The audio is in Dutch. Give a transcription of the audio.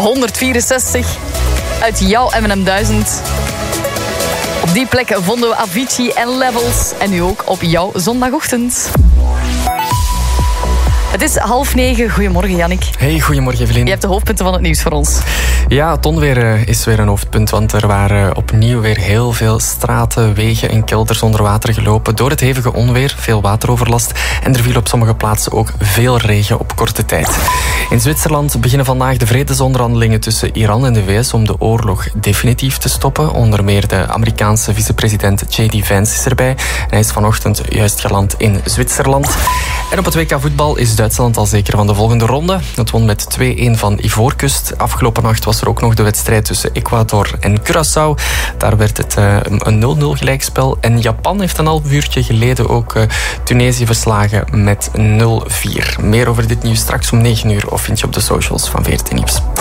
164 uit jouw M&M 1000. Op die plek vonden we Avicii en Levels. En nu ook op jouw zondagochtend. Het is 8:30. Goedemorgen, Jannik. Hey, goedemorgen, Evelien. Je hebt de hoofdpunten van het nieuws voor ons. Ja, het onweer is weer een hoofdpunt, want er waren opnieuw weer heel veel straten, wegen en kelders onder water gelopen door het hevige onweer, veel wateroverlast en er viel op sommige plaatsen ook veel regen op korte tijd. In Zwitserland beginnen vandaag de vredesonderhandelingen tussen Iran en de VS om de oorlog definitief te stoppen. Onder meer de Amerikaanse vicepresident J.D. Vance is erbij. Hij is vanochtend juist geland in Zwitserland. En op het WK voetbal is Duitsland al zeker van de volgende ronde. Het won met 2-1 van Ivoorkust. Afgelopen nacht was er ook nog de wedstrijd tussen Ecuador en Curaçao. Daar werd het een 0-0 gelijkspel. En Japan heeft een half uurtje geleden ook Tunesië verslagen met 0-4. Meer over dit nieuws straks om 9 uur of vind je op de socials van VRT Nieuws.